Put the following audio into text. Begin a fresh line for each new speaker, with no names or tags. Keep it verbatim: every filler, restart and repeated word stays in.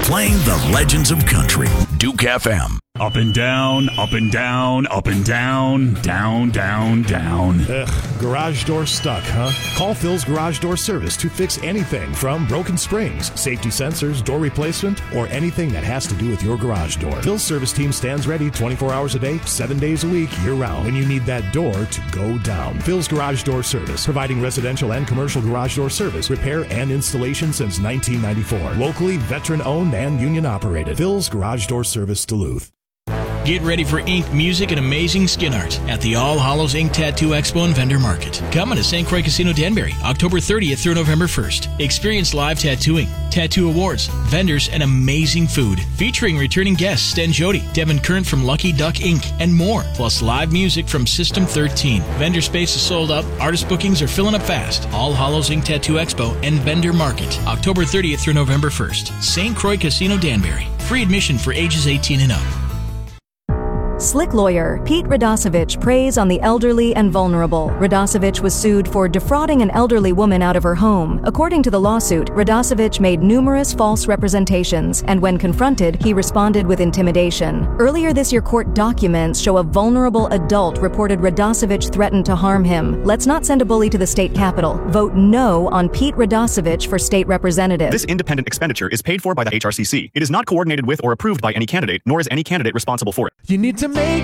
playing the legends of country. Duke F M.
Up and down, up and down, up and down, down, down, down.
Ugh, garage door stuck, huh? Call Phil's Garage Door Service to fix anything from broken springs, safety sensors, door replacement, or anything that has to do with your garage door. Phil's service team stands ready twenty-four hours a day, seven days a week, year-round when you need that door to go down. Phil's Garage Door Service, providing residential and commercial garage door service, repair, and installation since nineteen ninety-four. Locally, veteran-owned and union-operated. Phil's Garage Door Service, Duluth.
Get ready for ink, music, and amazing skin art at the All Hallows Ink Tattoo Expo and Vendor Market. Coming to Saint Croix Casino Danbury, October thirtieth through November first. Experience live tattooing, tattoo awards, vendors, and amazing food. Featuring returning guests Sten Jody, Devin Kern from Lucky Duck Incorporated, and more. Plus live music from System thirteen. Vendor space is sold out. Artist bookings are filling up fast. All Hallows Ink Tattoo Expo and Vendor Market, October thirtieth through November first. Saint Croix Casino Danbury. Free admission for ages eighteen and up.
Slick lawyer Pete Radosevich preys on the elderly and vulnerable. Radosevich was sued for defrauding an elderly woman out of her home. According to the lawsuit, Radosevich made numerous false representations, and when confronted, he responded with intimidation. Earlier this year, court documents show a vulnerable adult reported Radosevich threatened to harm him. Let's not send a bully to the state capitol. Vote no on Pete Radosevich for state representative.
This independent expenditure is paid for by the H R C C. It is not coordinated with or approved by any candidate, nor is any candidate responsible for it.
You need to make